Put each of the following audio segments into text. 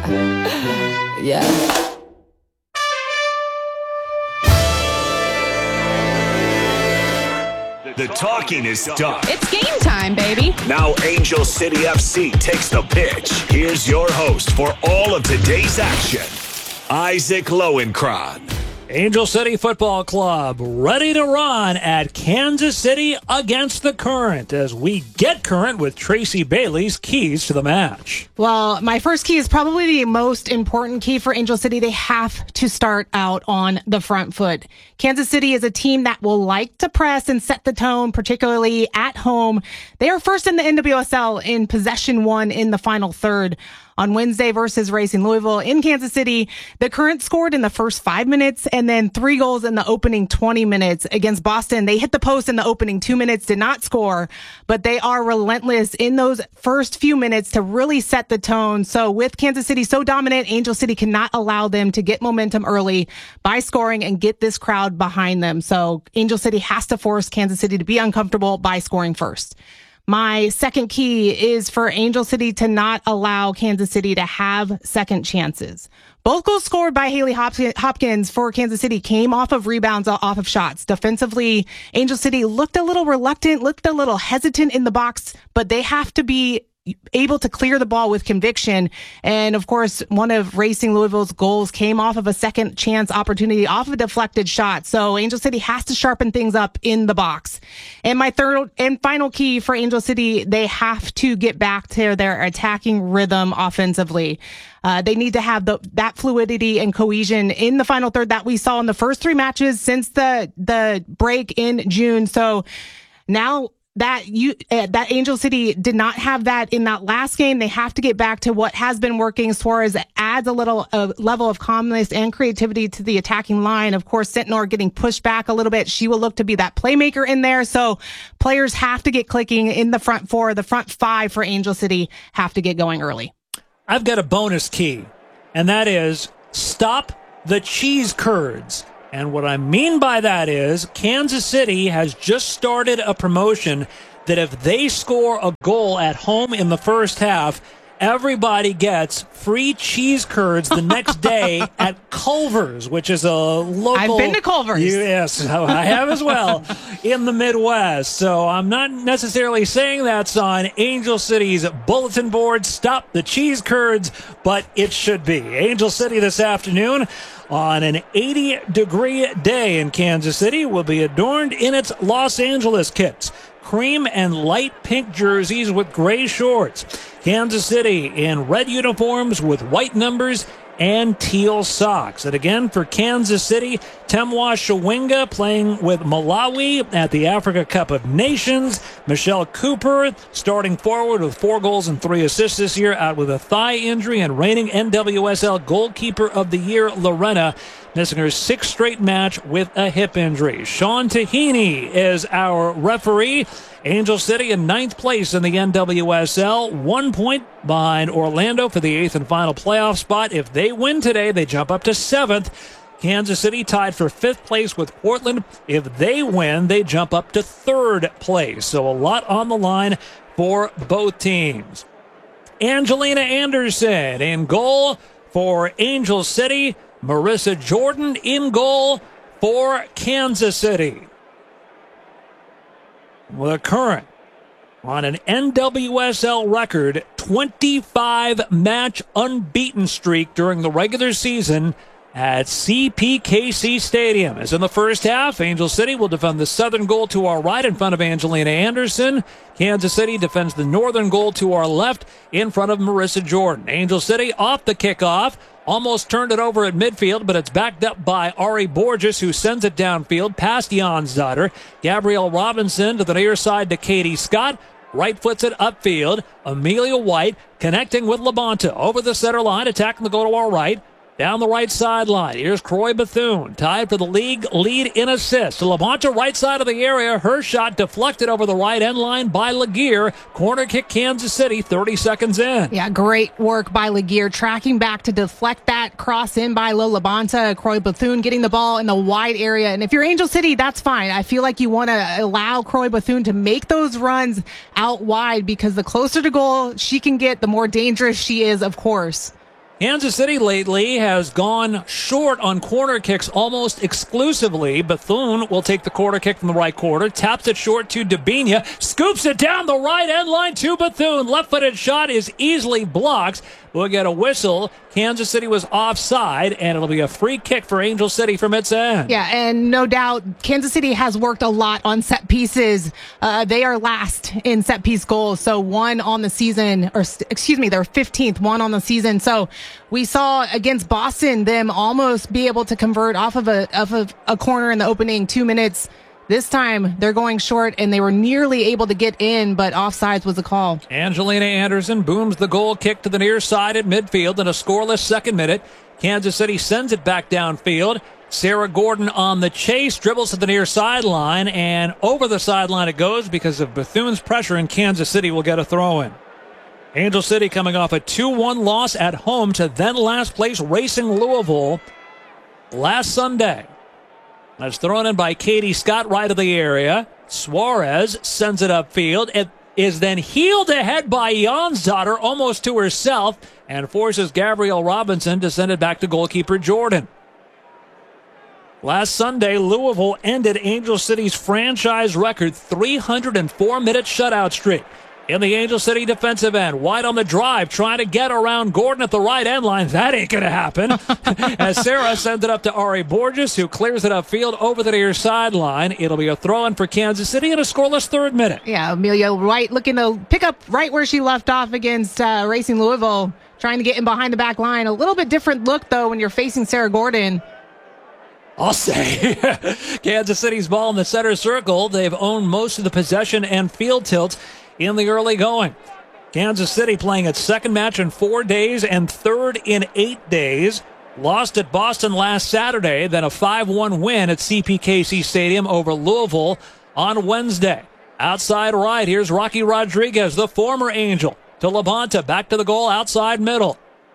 Yeah. The talking is done. It's game time, baby. Now Angel City FC takes the pitch. Here's your host for all of today's action, Isaac Lowenkron. Angel City Football Club ready to run at Kansas City against the Current as we get current with Tracy Bailey's keys to the match. Well, my first key is probably the most important key for Angel City. They have to start out on the front foot. Kansas City is a team that will like to press and set the tone, particularly at home. They are first in the NWSL in possession one in the final third. On Wednesday versus Racing Louisville in Kansas City, the Current scored in the first 5 minutes and then 3 goals in the opening 20 minutes. Against Boston, they hit the post in the opening 2 minutes, did not score, but they are relentless in those first few minutes to really set the tone. So with Kansas City so dominant, Angel City cannot allow them to get momentum early by scoring and get this crowd behind them. So Angel City has to force Kansas City to be uncomfortable by scoring first. My second key is for Angel City to not allow Kansas City to have second chances. Both goals scored by Haley Hopkins for Kansas City came off of rebounds, off of shots. Defensively, Angel City looked a little reluctant, looked a little hesitant in the box, but they have to be able to clear the ball with conviction. And of course, one of Racing Louisville's goals came off of a second chance opportunity off of a deflected shot. So Angel City has to sharpen things up in the box. And my third and final key for Angel City, they have to get back to their attacking rhythm offensively. They need to have that fluidity and cohesion in the final third that we saw in the first 3 matches since the break in June. So now that Angel City did not have that in that last game, they have to get back to what has been working. Suarez adds a level of calmness and creativity to the attacking line. Of course, Sentnor getting pushed back a little bit. She will look to be that playmaker in there. So players have to get clicking in the front 4. The front 5 for Angel City have to get going early. I've got a bonus key, and that is stop the cheese curds. And what I mean by that is Kansas City has just started a promotion that if they score a goal at home in the first half, everybody gets free cheese curds the next day at Culver's, which is a local... I've been to Culver's. Yes, I have as well, in the Midwest. So I'm not necessarily saying that's on Angel City's bulletin board, stop the cheese curds, but it should be. Angel City this afternoon on an 80-degree day in Kansas City will be adorned in its Los Angeles kits. Cream and light pink jerseys with gray shorts. Kansas City in red uniforms with white numbers and teal socks. And again, for Kansas City, Temwa Shawinga playing with Malawi at the Africa Cup of Nations. Michelle Cooper starting forward with 4 goals and 3 assists this year, out with a thigh injury, and reigning NWSL goalkeeper of the year, Lorena, missing her 6th straight match with a hip injury. Sean Tahini is our referee. Angel City in 9th place in the NWSL, 1 point behind Orlando for the 8th and final playoff spot. If they win today, they jump up to 7th. Kansas City tied for 5th place with Portland. If they win, they jump up to 3rd place. So a lot on the line for both teams. Angelina Anderson in goal for Angel City. Marissa Jordan in goal for Kansas City. The Current on an NWSL record 25-match unbeaten streak during the regular season at CPKC Stadium. As in the first half, Angel City will defend the southern goal to our right in front of Angelina Anderson. Kansas City defends the northern goal to our left in front of Marissa Jordan. Angel City off the kickoff. Almost turned it over at midfield, but it's backed up by Ari Borges, who sends it downfield past Jansdotter. Gabrielle Robinson to the near side to Katie Scott. Right foots it upfield. Amelia White connecting with Labonta over the center line, attacking the goal to our right. Down the right sideline, here's Croy Bethune, tied for the league lead in assists. Labonta, right side of the area, her shot deflected over the right end line by Laguerre. Corner kick Kansas City, 30 seconds in. Yeah, great work by Laguerre, tracking back to deflect that cross in by Labonta. Croy Bethune getting the ball in the wide area. And if you're Angel City, that's fine. I feel like you want to allow Croy Bethune to make those runs out wide, because the closer to goal she can get, the more dangerous she is, of course. Kansas City lately has gone short on corner kicks almost exclusively. Bethune will take the corner kick from the right quarter, taps it short to Debinha, scoops it down the right end line to Bethune. Left-footed shot is easily blocked. We'll get a whistle. Kansas City was offside, and it'll be a free kick for Angel City from its end. Yeah, and no doubt, Kansas City has worked a lot on set pieces. They are last in set piece goals, so one on the season, they're 15th, one on the season. So we saw against Boston them almost be able to convert off of a corner in the opening 2 minutes. This time, they're going short, and they were nearly able to get in, but offsides was the call. Angelina Anderson booms the goal kick to the near side at midfield in a scoreless second minute. Kansas City sends it back downfield. Sarah Gordon on the chase, dribbles to the near sideline, and over the sideline it goes because of Bethune's pressure, and Kansas City will get a throw-in. Angel City coming off a 2-1 loss at home to then last place Racing Louisville last Sunday. That's thrown in by Katie Scott right of the area. Suarez sends it upfield. It is then heeled ahead by Jonsdottir almost to herself and forces Gabrielle Robinson to send it back to goalkeeper Jordan. Last Sunday, Louisville ended Angel City's franchise record 304-minute shutout streak. In the Angel City defensive end, wide on the drive, trying to get around Gordon at the right end line. That ain't going to happen. As Sarah sends it up to Ari Borges, who clears it upfield over the near sideline. It'll be a throw-in for Kansas City in a scoreless third minute. Yeah, Amelia Wright looking to pick up right where she left off against Racing Louisville, trying to get in behind the back line. A little bit different look, though, when you're facing Sarah Gordon. I'll say. Kansas City's ball in the center circle. They've owned most of the possession and field tilts in the early going. Kansas City playing its second match in 4 days and third in 8 days. Lost at Boston last Saturday, then a 5-1 win at CPKC Stadium over Louisville on Wednesday. Outside right, here's Rocky Rodriguez, the former Angel, to Labonta, back to the goal, outside middle.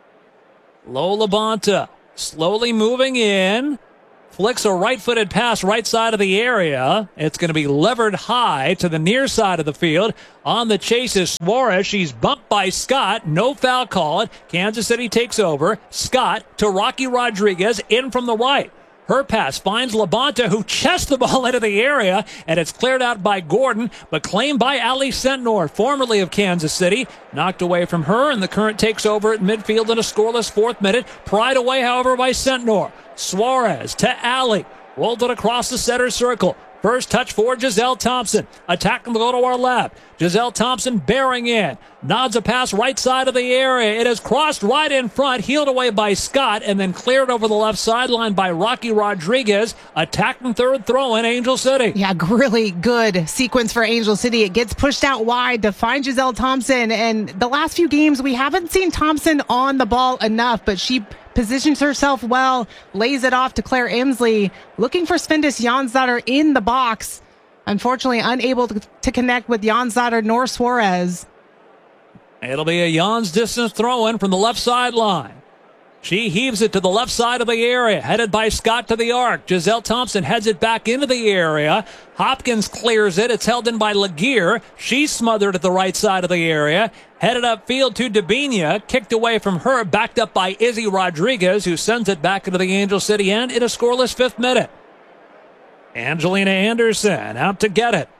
Low Labonta, slowly moving in. Flicks a right-footed pass right side of the area. It's going to be levered high to the near side of the field. On the chase is Suarez. She's bumped by Scott. No foul called. Kansas City takes over. Scott to Rocky Rodriguez in from the right. Her pass finds Labonta, who chests the ball into the area, and it's cleared out by Gordon, but claimed by Ali Sentnor, formerly of Kansas City. Knocked away from her, and the Current takes over at midfield in a scoreless fourth minute. Pried away, however, by Sentnor. Suarez to Ali. Rolled it across the center circle. First touch for Giselle Thompson. Attacking the goal to our left. Giselle Thompson bearing in. Nods a pass right side of the area. It is crossed right in front. Healed away by Scott and then cleared over the left sideline by Rocky Rodriguez. Attacking third throw in Angel City. Yeah, really good sequence for Angel City. It gets pushed out wide to find Giselle Thompson. And the last few games, we haven't seen Thompson on the ball enough, but she positions herself well, lays it off to Claire Emsley, looking for Svendis Jonsdottir in the box. Unfortunately, unable to connect with Jonsdottir nor Suarez. It'll be a Jans distance throw-in from the left sideline. She heaves it to the left side of the area, headed by Scott to the arc. Giselle Thompson heads it back into the area. Hopkins clears it. It's held in by Laguerre. She's smothered at the right side of the area. Headed upfield to Debinha. Kicked away from her, backed up by Izzy Rodriguez, who sends it back into the Angel City end in a scoreless fifth minute. Angelina Anderson out to get it.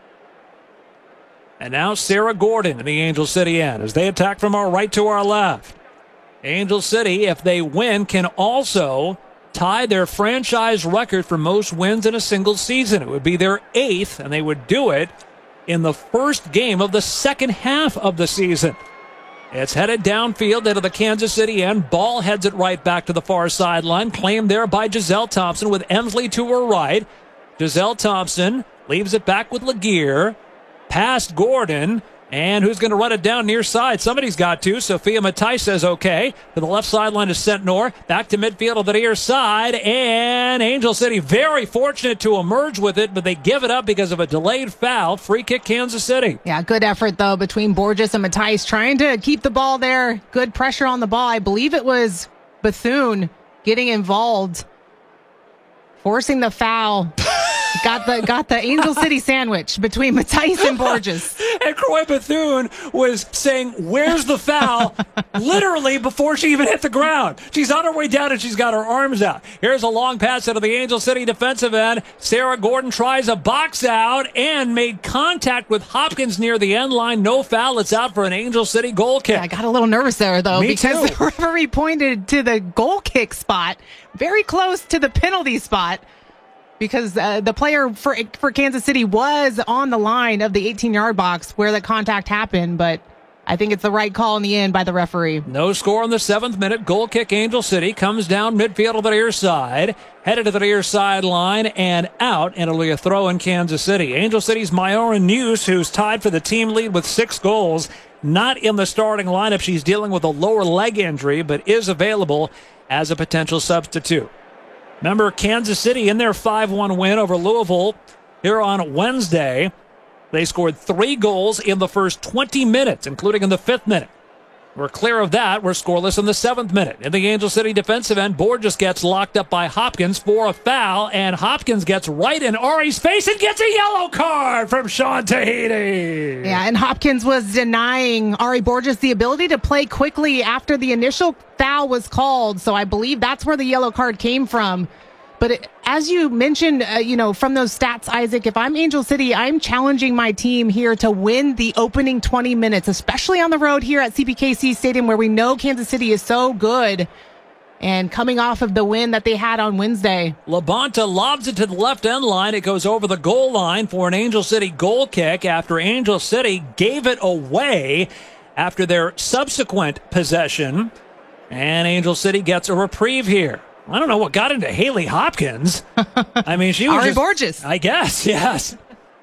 And now Sarah Gordon in the Angel City end as they attack from our right to our left. Angel City, if they win, can also tie their franchise record for most wins in a single season. It would be their 8th, and they would do it in the first game of the second half of the season. It's headed downfield into the Kansas City end. Ball heads it right back to the far sideline. Claimed there by Giselle Thompson with Emsley to her right. Giselle Thompson leaves it back with Laguerre. Past Gordon. And who's going to run it down near side? Somebody's got to. Sophia Matthijs says okay. To the left sideline is Sentnor. Back to midfield on the near side. And Angel City very fortunate to emerge with it, but they give it up because of a delayed foul. Free kick Kansas City. Yeah, good effort, though, between Borges and Matthijs trying to keep the ball there. Good pressure on the ball. I believe it was Bethune getting involved, forcing the foul. Got the Angel City sandwich between Matthijs and Borges. And Croy Bethune was saying, "Where's the foul?" literally before she even hit the ground. She's on her way down and she's got her arms out. Here's a long pass into the Angel City defensive end. Sarah Gordon tries a box out and made contact with Hopkins near the end line. No foul. It's out for an Angel City goal kick. Yeah, I got a little nervous there, though, because too. the referee pointed to the goal kick spot, very close to the penalty spot, because the player for Kansas City was on the line of the 18-yard box where the contact happened, but I think it's the right call in the end by the referee. No score in the 7th minute. Goal kick Angel City. Comes down midfield to the near side. Headed to the near sideline and out. And it'll be a throw in Kansas City. Angel City's Myora News, who's tied for the team lead with 6 goals. Not in the starting lineup. She's dealing with a lower leg injury, but is available as a potential substitute. Remember, Kansas City in their 5-1 win over Louisville here on Wednesday. They scored 3 goals in the first 20 minutes, including in the 5th minute. We're clear of that. We're scoreless in the 7th minute. In the Angel City defensive end, Borges gets locked up by Hopkins for a foul, and Hopkins gets right in Ari's face and gets a yellow card from Sean Tahiti. Yeah, and Hopkins was denying Ari Borges the ability to play quickly after the initial foul was called, so I believe that's where the yellow card came from. But as you mentioned, from those stats, Isaac, if I'm Angel City, I'm challenging my team here to win the opening 20 minutes, especially on the road here at CPKC Stadium, where we know Kansas City is so good and coming off of the win that they had on Wednesday. Labonta lobs it to the left end line. It goes over the goal line for an Angel City goal kick after Angel City gave it away after their subsequent possession. And Angel City gets a reprieve here. I don't know what got into Haley Hopkins. I mean, she was Ari Borges. I guess, yes.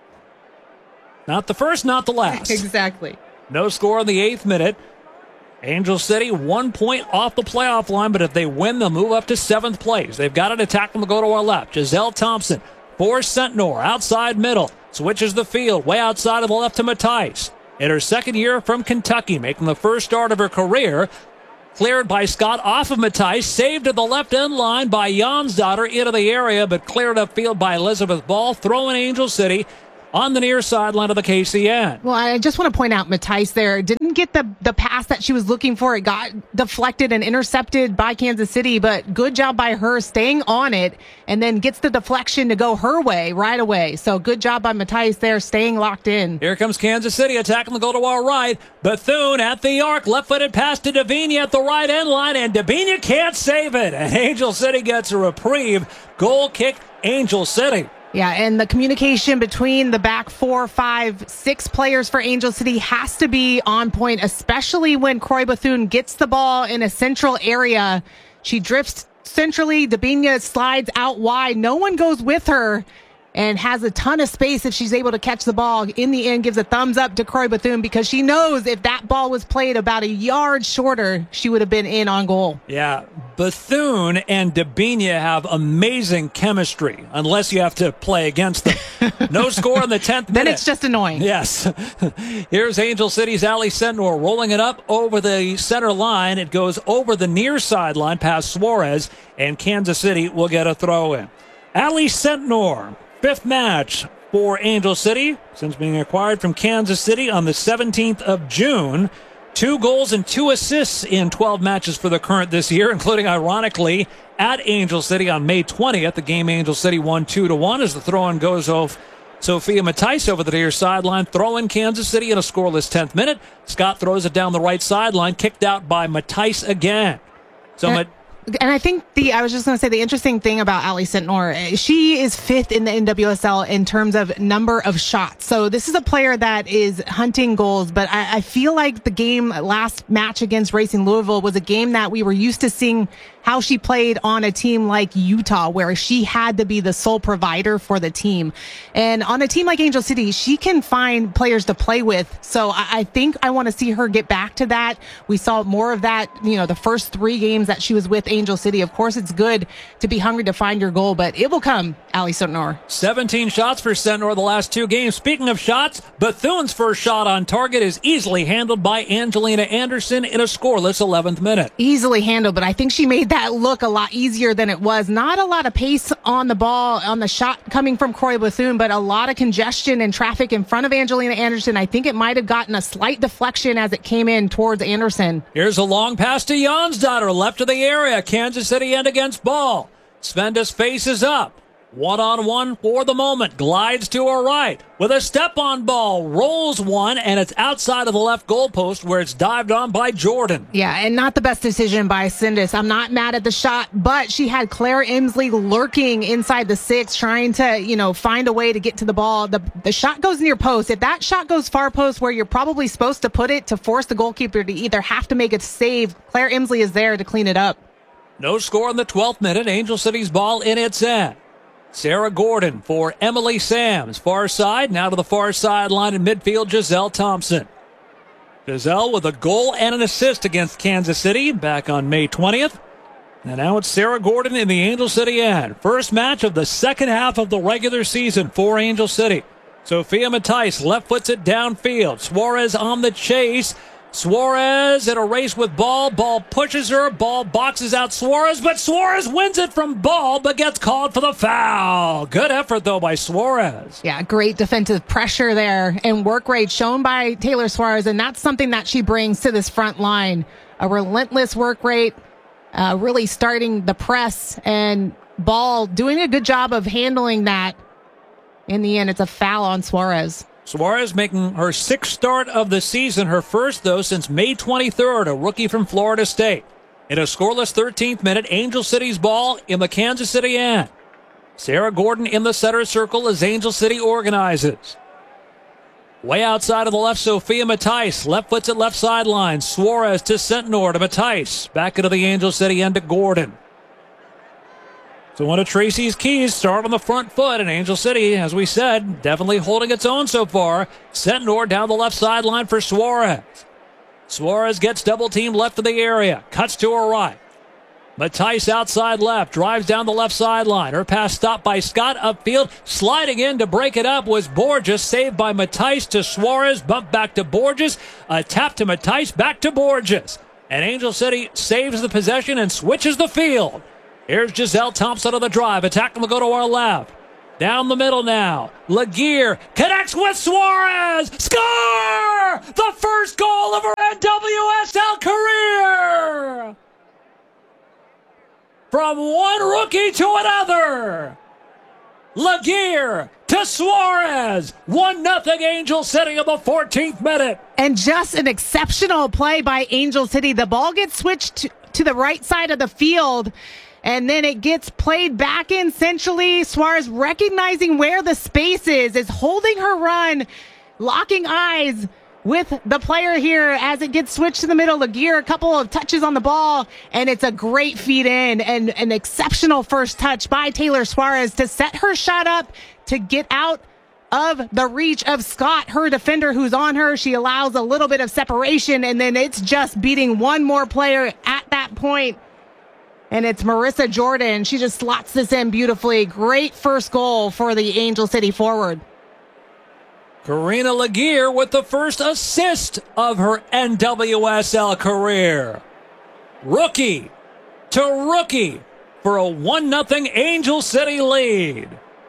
Not the first, not the last. Exactly. No score in the 8th minute. Angel City 1 point off the playoff line, but if they win, they'll move up to 7th place. They've got an attack from the go to our left. Giselle Thompson for Centnor, outside middle. Switches the field, way outside of the left to Matthijs. In her 2nd year from Kentucky, making the first start of her career. Cleared by Scott off of Matthijs, saved at the left end line by Jansdotter into the area, but cleared upfield by Elizabeth Ball, throwing Angel City on the near sideline of the KCN. Well, I just want to point out Matthijs there didn't get the pass that she was looking for. It got deflected and intercepted by Kansas City, but good job by her staying on it and then gets the deflection to go her way right away. So good job by Matthijs there, staying locked in. Here comes Kansas City attacking the goal to our right. Bethune at the arc, left-footed pass to Davinia at the right end line, and Davinia can't save it. And Angel City gets a reprieve. Goal kick, Angel City. Yeah, and the communication between the back 4, 5, 6 players for Angel City has to be on point, especially when Croy Bethune gets the ball in a central area. She drifts centrally. Dabinia slides out wide. No one goes with her and has a ton of space if she's able to catch the ball. In the end, gives a thumbs up to Croy Bethune because she knows if that ball was played about a yard shorter, she would have been in on goal. Yeah, Bethune and Dabinia have amazing chemistry, unless you have to play against them. No score in the 10th minute. Then it's just annoying. Yes. Here's Angel City's Allie Centnor rolling it up over the center line. It goes over the near sideline past Suarez, and Kansas City will get a throw in. Allie Centnor, 5th match for Angel City since being acquired from Kansas City on the 17th of June. 2 goals and 2 assists in 12 matches for the Current this year, including, ironically, at Angel City on May 20th. The game Angel City won 2-1 as the throw-in goes off Sophia Matthijs over the near sideline. Throw in Kansas City in a scoreless 10th minute. Scott throws it down the right sideline, kicked out by Matthijs again. And I think I was just going to say the interesting thing about Allie Centnor, she is 5th in the NWSL in terms of number of shots. So this is a player that is hunting goals, but I feel like the game last match against Racing Louisville was a game that we were used to seeing how she played on a team like Utah, where she had to be the sole provider for the team. And on a team like Angel City, she can find players to play with. So I think I want to see her get back to that. We saw more of that, the first 3 games that she was with Angel City. Of course, it's good to be hungry to find your goal, but it will come, Ali Sotnor. 17 shots for Sentnor the last 2 games. Speaking of shots, Bethune's first shot on target is easily handled by Angelina Anderson in a scoreless 11th minute. Easily handled, but I think she made that look a lot easier than it was. Not a lot of pace on the ball, on the shot coming from Corey Bethune, but a lot of congestion and traffic in front of Angelina Anderson. I think it might have gotten a slight deflection as it came in towards Anderson. Here's a long pass to Jonsdottir, left of the area. Kansas City end against ball. Svendas faces up. One-on-one for the moment. Glides to her right with a step on ball. Rolls one, and it's outside of the left goalpost where it's dived on by Jordan. Yeah, and not the best decision by Sindis. I'm not mad at the shot, but she had Claire Emsley lurking inside the 6, trying to, find a way to get to the ball. The shot goes near post. If that shot goes far post where you're probably supposed to put it to force the goalkeeper to either have to make a save, Claire Emsley is there to clean it up. No score in the 12th minute. Angel City's ball in its end. Sarah Gordon for Emily Sams. Far side, now to the far sideline in midfield, Giselle Thompson. Giselle with a goal and an assist against Kansas City back on May 20th. And now it's Sarah Gordon in the Angel City end. First match of the second half of the regular season for Angel City. Sophia Matthijs left foots it downfield. Suarez on the chase. Suarez in a race with ball. Ball pushes her. Ball boxes out Suarez, but Suarez wins it from ball, but gets called for the foul. Good effort, though, by Suarez. Yeah, great defensive pressure there and work rate shown by Taylor Suarez, and that's something that she brings to this front line. A relentless work rate, really starting the press, and Ball doing a good job of handling that. In the end, it's a foul on Suarez. Suarez making her 6th start of the season, her first, though, since May 23rd, a rookie from Florida State. In a scoreless 13th minute, Angel City's ball in the Kansas City end. Sarah Gordon in the center circle as Angel City organizes. Way outside of the left, Sophia Matthijs. Left foots at left sideline. Suarez to Sentnor to Matthijs. Back into the Angel City end to Gordon. So one of Tracy's keys, start on the front foot, and Angel City, as we said, definitely holding its own so far. Sentnor down the left sideline for Suarez. Suarez gets double-teamed left of the area, cuts to her right. Matthijs outside left, drives down the left sideline. Her pass stopped by Scott upfield. Sliding in to break it up was Borges, saved by Matthijs to Suarez, bump back to Borges. A tap to Matthijs, back to Borges. And Angel City saves the possession and switches the field. Here's Giselle Thompson on the drive. Attacking will go to our left. Down the middle now. Laguerre connects with Suarez. Score! The first goal of her NWSL career! From one rookie to another. Laguerre to Suarez. 1-0 Angel City in the 14th minute. And just an exceptional play by Angel City. The ball gets switched to the right side of the field. And then it gets played back in centrally. Suarez recognizing where the space is holding her run, locking eyes with the player here as it gets switched to the middle. Laguerre, a couple of touches on the ball, and it's a great feed in and an exceptional first touch by Taylor Suarez to set her shot up to get out of the reach of Scott, her defender who's on her. She allows a little bit of separation, and then it's just beating one more player at that point. And it's Marissa Jordan. She just slots this in beautifully. Great first goal for the Angel City forward. Karina Laguerre with the first assist of her NWSL career. Rookie to rookie for a 1-0 Angel City lead.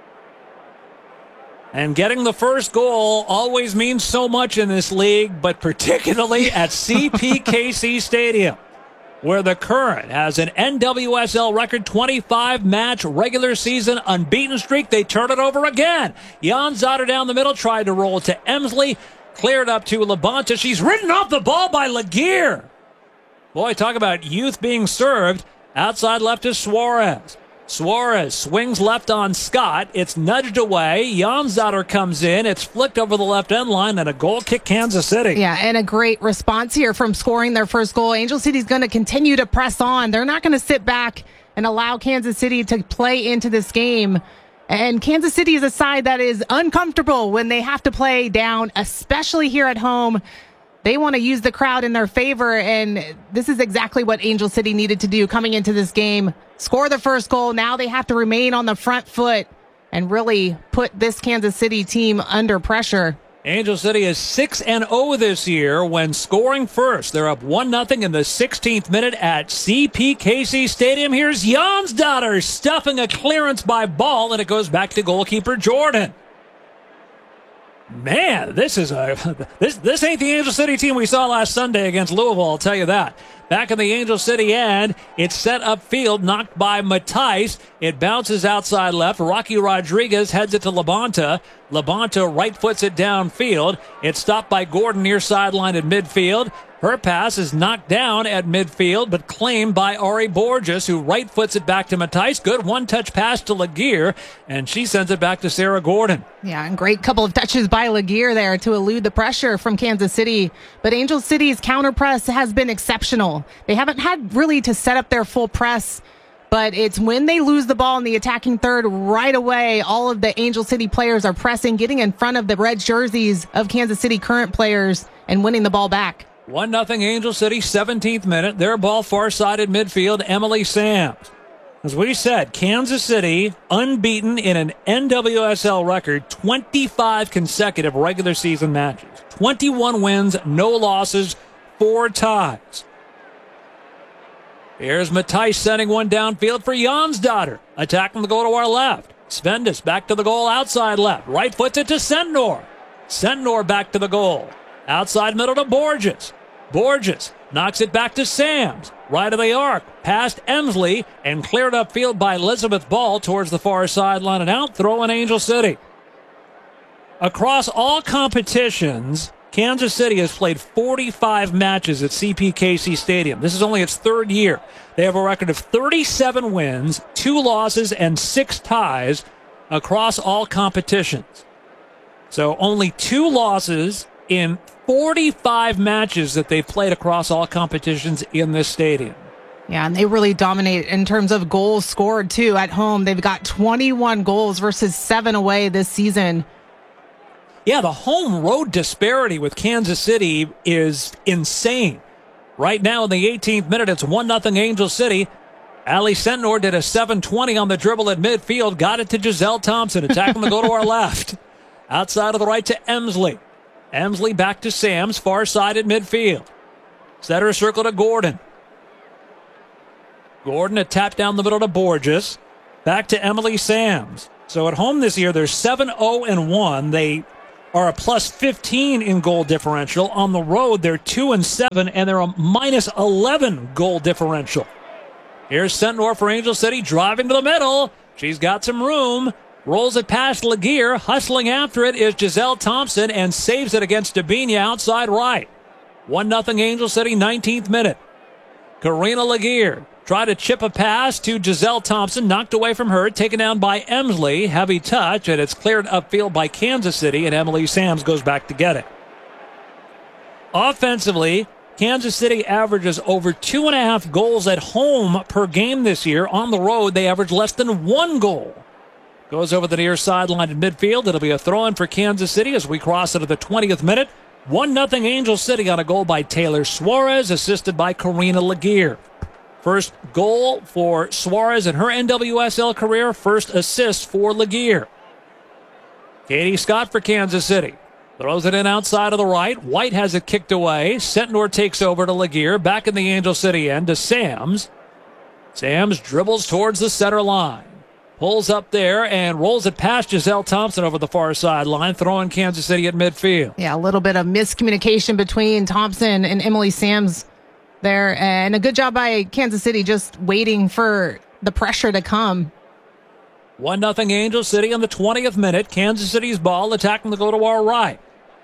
And getting the first goal always means so much in this league, but particularly at CPKC Stadium, where the Current has an NWSL record 25-match regular season unbeaten streak. They turn it over again. Jonsdottir down the middle, tried to roll it to Emsley. Cleared up to Labonta. She's ridden off the ball by Laguerre. Boy, talk about youth being served. Outside left is Suarez. Suarez swings left on Scott. It's nudged away. Jonsdottir comes in. It's flicked over the left end line, and a goal kick Kansas City. Yeah, and a great response here from scoring their first goal. Angel City's going to continue to press on. They're not going to sit back and allow Kansas City to play into this game. And Kansas City is a side that is uncomfortable when they have to play down, especially here at home. they want to use the crowd in their favor, and this is exactly what Angel City needed to do coming into this game. Score the first goal. Now they have to remain on the front foot and really put this Kansas City team under pressure. Angel City is 6-0 this year when scoring first. They're up 1-0 in the 16th minute at CPKC Stadium. Here's Jonsdottir stuffing a clearance by Ball, and it goes back to goalkeeper Jordan. Man, this ain't the Angel City team we saw last Sunday against Louisville, I'll tell you that. Back in the Angel City end, it's set upfield, knocked by Matthijs. It bounces outside left. Rocky Rodriguez heads it to Labonta. Labonta right foots it downfield. It's stopped by Gordon near sideline at midfield. Her pass is knocked down at midfield, but claimed by Ari Borges, who right foots it back to Matthijs. Good one-touch pass to Laguerre, and she sends it back to Sarah Gordon. Yeah, and great couple of touches by Laguerre there to elude the pressure from Kansas City. But Angel City's counter press has been exceptional. They haven't had really to set up their full press, but it's when they lose the ball in the attacking third right away, all of the Angel City players are pressing, getting in front of the red jerseys of Kansas City current players and winning the ball back. 1-0 Angel City, 17th minute. Their ball far-sided midfield, Emily Sams. As we said, Kansas City unbeaten in an NWSL record, 25 consecutive regular season matches. 21 wins, no losses, 4 ties. Here's Matthijs sending one downfield for Jonsdottir. Attacking the goal to our left. Svendis back to the goal outside left. Right foots it to Sentnor. Sentnor back to the goal. Outside middle to Borges. Borges knocks it back to Sams. Right of the arc. Past Emsley and cleared upfield by Elizabeth Ball towards the far sideline and out. Throw in Angel City. Across all competitions, Kansas City has played 45 matches at CPKC Stadium. This is only its third year. They have a record of 37 wins, 2 losses, and 6 ties across all competitions. So only 2 losses in 45 matches that they've played across all competitions in this stadium. Yeah, and they really dominate in terms of goals scored, too. At home, they've got 21 goals versus 7 away this season. Yeah, the home road disparity with Kansas City is insane. Right now in the 18th minute, it's 1-0 Angel City. Allie Sentnor did a 720 on the dribble at midfield, got it to Giselle Thompson, attacking the goal to our left. Outside of the right to Emsley. Emsley back to Sams, far side at midfield. Center circle to Gordon. Gordon, a tap down the middle to Borges. Back to Emily Sams. So at home this year, they're 7-0-1. They are a plus 15 in goal differential. On the road, they're 2-7, and they're a minus 11 goal differential. Here's Sentnor for Angel City, driving to the middle. She's got some room. Rolls it past Laguerre. Hustling after it is Giselle Thompson and saves it against Dabinia outside right. 1-0 Angel City, 19th minute. Karina Laguerre tried to chip a pass to Giselle Thompson. Knocked away from her. Taken down by Emsley. Heavy touch, and it's cleared upfield by Kansas City, and Emily Sams goes back to get it. Offensively, Kansas City averages over 2.5 goals at home per game this year. On the road, they average less than 1 goal. Goes over the near sideline in midfield. It'll be a throw-in for Kansas City as we cross into the 20th minute. 1-0 Angel City on a goal by Taylor Suarez, assisted by Karina Laguerre. First goal for Suarez in her NWSL career. First assist for Laguerre. Katie Scott for Kansas City. Throws it in outside of the right. White has it kicked away. Sentnor takes over to Laguerre. Back in the Angel City end to Sams. Sams dribbles towards the center line. Pulls up there and rolls it past Giselle Thompson over the far sideline, throwing Kansas City at midfield. Yeah, a little bit of miscommunication between Thompson and Emily Sams there. And a good job by Kansas City just waiting for the pressure to come. 1-0 Angel City in the 20th minute. Kansas City's ball attacking the goal to our right.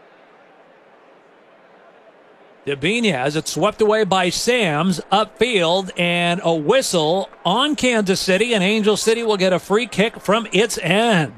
Dabinia has it swept away by Sams upfield, and a whistle on Kansas City, and Angel City will get a free kick from its end.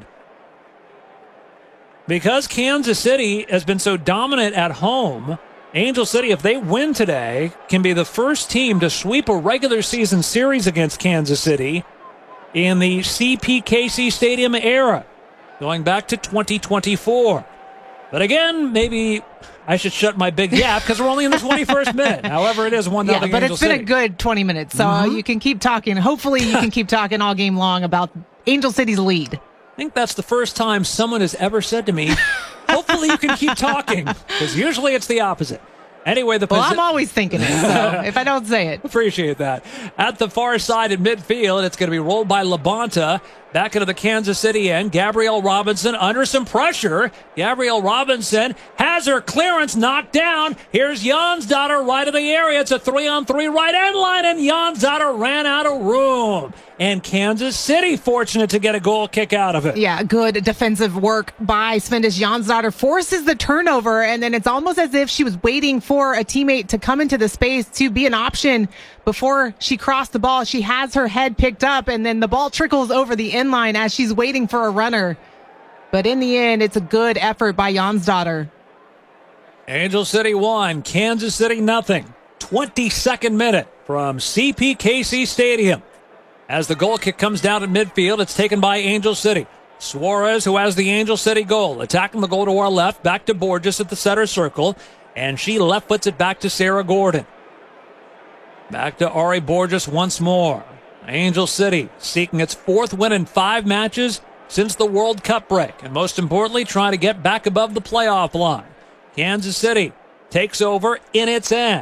Because Kansas City has been so dominant at home, Angel City, if they win today, can be the first team to sweep a regular season series against Kansas City in the CPKC Stadium era, going back to 2024. But again, maybe I should shut my big gap because we're only in the 21st minute. However, it is 1-0 Yeah, but Angel it's been City. a good 20 minutes, so you can keep talking. Hopefully, you can keep talking all game long about Angel City's lead. I think that's the first time someone has ever said to me, hopefully you can keep talking, because usually it's the opposite. Anyway, Well, I'm always thinking it, so if I don't say it. Appreciate that. At the far side in midfield, it's going to be rolled by Labonta. Back into the Kansas City end. Gabrielle Robinson under some pressure. Gabrielle Robinson has her clearance knocked down. Here's Jonsdottir right of the area. It's a 3-on-3 right end line, and Jonsdottir ran out of room. And Kansas City fortunate to get a goal kick out of it. Yeah, good defensive work by Svendis Jonsdottir. Forces the turnover, and then it's almost as if she was waiting for a teammate to come into the space to be an option before she crossed the ball. She has her head picked up, and then the ball trickles over the end line as she's waiting for a runner. But in the end, it's a good effort by Jonsdottir. Angel City 1, Kansas City nothing. 22nd minute from CPKC Stadium. As the goal kick comes down at midfield, it's taken by Angel City. Suarez, who has the Angel City goal, attacking the goal to our left, back to Borges at the center circle, and she left foots it back to Sarah Gordon. Back to Ari Borges once more. Angel City seeking its 4th win in 5 matches since the World Cup break, and most importantly, trying to get back above the playoff line. Kansas City takes over in its end.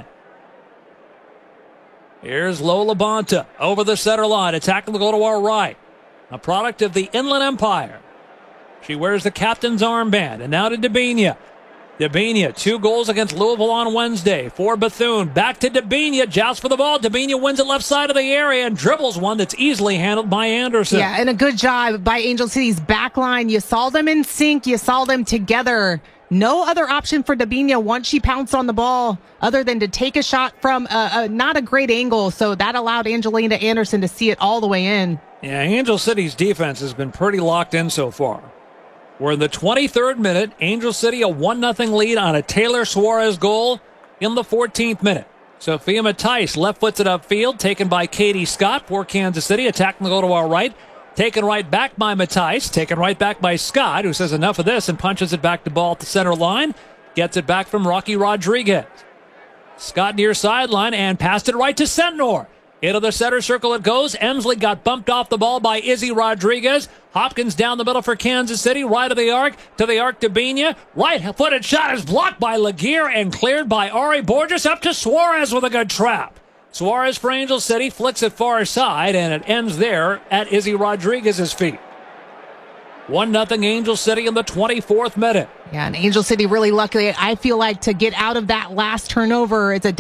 Here's Lola Bonta over the center line, attacking the goal to our right. A product of the Inland Empire. She wears the captain's armband, and now to Debinha. Debinha, 2 goals against Louisville on Wednesday for Bethune. Back to Debinha, jousts for the ball. Debinha wins it left side of the area and dribbles one that's easily handled by Anderson. Yeah, and a good job by Angel City's back line. You saw them in sync. You saw them together. No other option for Debinha once she pounced on the ball other than to take a shot from not a great angle. So that allowed Angelina Anderson to see it all the way in. Yeah, Angel City's defense has been pretty locked in so far. We're in the 23rd minute. Angel City a 1-0 lead on a Taylor Suarez goal in the 14th minute. Sophia Matthijs left foots it upfield, taken by Katie Scott for Kansas City, attacking the goal to our right. Taken right back by Matthijs, taken right back by Scott, who says enough of this and punches it back to ball at the center line. Gets it back from Rocky Rodriguez. Scott near sideline and passed it right to Sentnor. Into the center circle it goes. Emsley got bumped off the ball by Izzy Rodriguez. Hopkins down the middle for Kansas City. Right of the arc to Debinha. Right-footed shot is blocked by Laguerre and cleared by Ari Borges. Up to Suarez with a good trap. Suarez for Angel City flicks it far side, and it ends there at Izzy Rodriguez's feet. 1-0 Angel City in the 24th minute. Yeah, and Angel City really lucky, I feel like, to get out of that last turnover. It's a